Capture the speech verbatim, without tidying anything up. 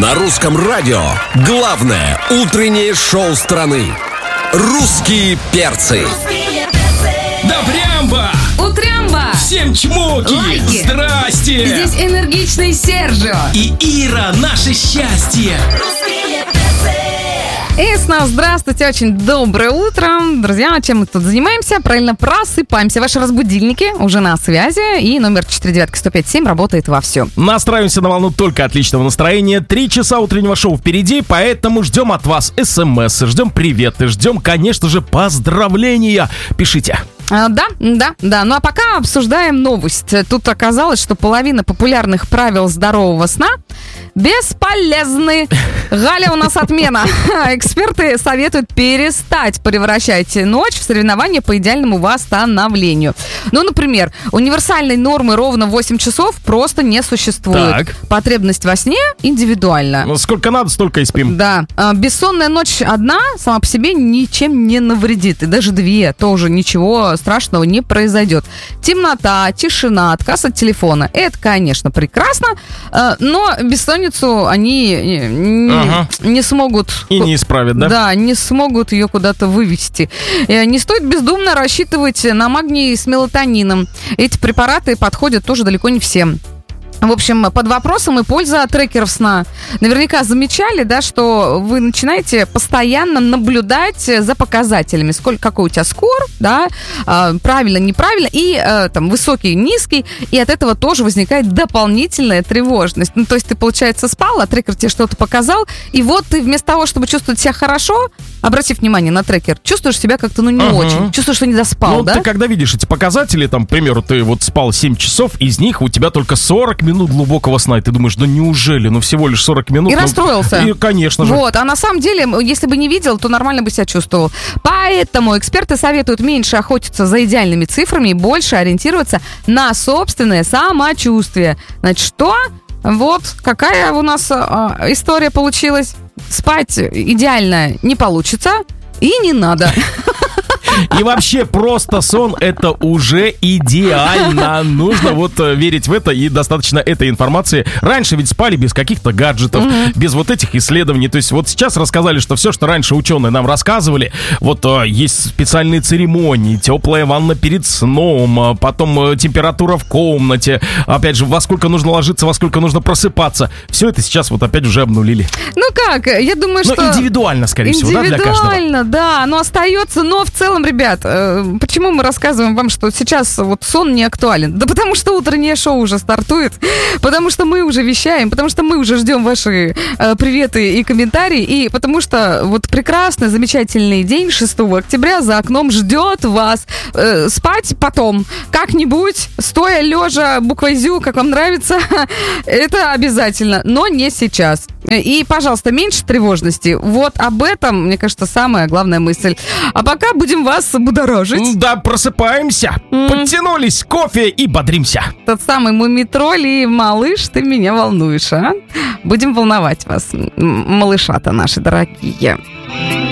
На русском радио главное утреннее шоу страны. «Русские перцы». Да прямба! Утрямба! Всем чмоки! Лайки! Здрасте! Здесь энергичный Сержио. И Ира, наше счастье! И снова здравствуйте, очень доброе утро. Друзья, чем мы тут занимаемся? Правильно, просыпаемся. Ваши разбудильники уже на связи. И номер четыре девять сто пять семь работает вовсю. Настраиваемся на волну только отличного настроения. Три часа утреннего шоу впереди, поэтому ждем от вас смс, ждем приветы, ждем, конечно же, поздравления. Пишите. А, да, да, да. Ну а пока обсуждаем новость. Тут оказалось, что половина популярных правил здорового сна бесполезны. Галя, у нас отмена. Эксперты советуют перестать превращать ночь в соревнование по идеальному восстановлению. Ну, например, универсальной нормы ровно восемь часов просто не существует. Так. Потребность во сне индивидуальна. Ну, сколько надо, столько и спим. Да. А, бессонная ночь одна сама по себе ничем не навредит. И даже две тоже ничего страшного не произойдет. Темнота, тишина, отказ от телефона. Это, конечно, прекрасно, но бессонницу они не, Ага. не смогут... И не исправят, да? Да, не смогут ее куда-то вывести. Не стоит бездумно рассчитывать на магний с мелатонином. Эти препараты подходят тоже далеко не всем. В общем, под вопросом и польза трекеров сна. Наверняка замечали, да, что вы начинаете постоянно наблюдать за показателями. Сколько, какой у тебя скор, да, э, правильно, неправильно, и э, там высокий, низкий, и от этого тоже возникает дополнительная тревожность. Ну, то есть ты, получается, спал, а трекер тебе что-то показал, и вот ты вместо того, чтобы чувствовать себя хорошо, обратив внимание на трекер, чувствуешь себя как-то, ну, не Ага. очень. Чувствуешь, что не доспал, Ну, да? ты когда видишь эти показатели, там, к примеру, ты вот спал семь часов, из них у тебя только сорок минут глубокого сна, и ты думаешь, да неужели, ну всего лишь сорок минут. И ну, расстроился. И, конечно же. Вот, а на самом деле, если бы не видел, то нормально бы себя чувствовал. Поэтому эксперты советуют меньше охотиться за идеальными цифрами и больше ориентироваться на собственное самочувствие. Значит, что? Вот какая у нас а, история получилась. Спать идеально не получится и не надо. И вообще просто сон — это уже идеально. Нужно вот э, верить в это, и достаточно этой информации. Раньше ведь спали без каких-то гаджетов, mm-hmm. без вот этих исследований. То есть вот сейчас рассказали, что все, что раньше ученые нам рассказывали, вот э, есть специальные церемонии, теплая ванна перед сном, э, потом э, температура в комнате, опять же, во сколько нужно ложиться, во сколько нужно просыпаться. Все это сейчас вот опять уже обнулили. Ну как, я думаю, что... Ну индивидуально, скорее всего, да, для каждого. Индивидуально, да, оно остается, но в целом, ребят, э, почему мы рассказываем вам, что сейчас вот сон не актуален? Да потому что утреннее шоу уже стартует, потому что мы уже вещаем, потому что мы уже ждем ваши э, приветы и комментарии, и потому что вот прекрасный, замечательный день шестого октября за окном ждет вас. Э, спать потом, как-нибудь, стоя, лежа, буквой ЗЮ, как вам нравится, это обязательно, но не сейчас. И, пожалуйста, меньше тревожности. Вот об этом, мне кажется, самая главная мысль. А пока будем вас будоражить. Да, просыпаемся, mm-hmm. подтянулись, кофе и бодримся. Тот самый Мумитроль и малыш, ты меня волнуешь, а? Будем волновать вас, м- малыша-то наши дорогие.